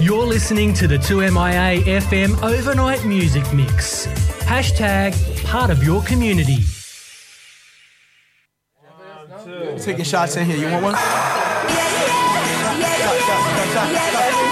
You're listening to the 2MIA FM Overnight Music Mix. Hashtag part of your community. Taking shots in here. You want one? Shot.